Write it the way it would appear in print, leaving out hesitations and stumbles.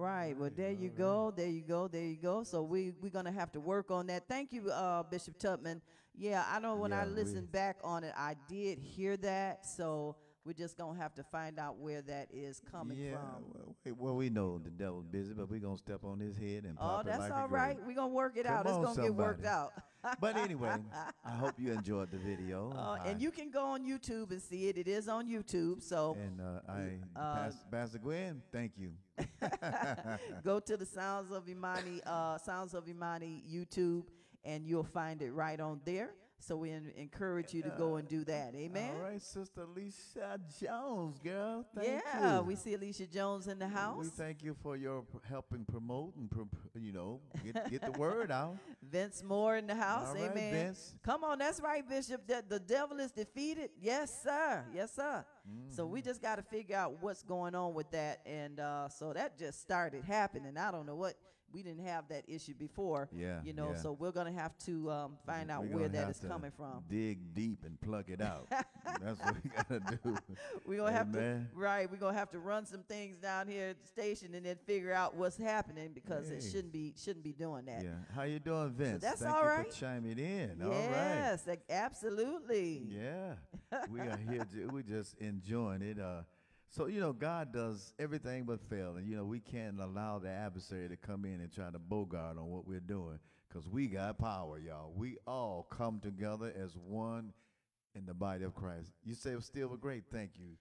right. Well, there you All right. go. There you go. There you go. So we're gonna have to work on that. Thank you, Bishop Tubman. Yeah, I know when I Yeah, we. listened back on it, I did hear that. So we're just gonna have to find out where that is coming Yeah, from. well, we know the devil's busy, but we're gonna step on his head and Oh, pop it that's like a all grape. right. We're gonna work it Come out. It's on, gonna get worked somebody. out. But anyway, I hope you enjoyed the video. And you can go on YouTube and see it. It is on YouTube. So And uh, Pastor Gwen, thank you. go to the Sounds of Imani YouTube, and you'll find it right on there. So we encourage you to go and do that. Amen. All right, Sister Alicia Jones, girl. Thank Yeah, you. we see Alicia Jones in the house. We thank you for your helping promote and get the word out. Vince Moore in the house. All right, Amen. Vince. Come on, that's right, Bishop. The devil is defeated. Yes, sir. Yes, sir. So we just got to figure out what's going on with that. And so that just started happening. I don't know what. We didn't have that issue before. Yeah, yeah. So we're going to have to find out We're where gonna that have is to coming from. Dig deep and pluck it out. That's what we gotta do. We're going to have to, Amen. right, we're going to have to run some things down here at the station and then figure out what's happening because it Hey. shouldn't be doing that. Yeah. How you doing, Vince? that's Thank all you right. for chiming in. Yes, All right. absolutely. Yeah. We are here. We just enjoying it. So God does everything but fail, and we can't allow the adversary to come in and try to bogart on what we're doing, because we got power, y'all. We all come together as one in the body of Christ. You say still great. Thank you.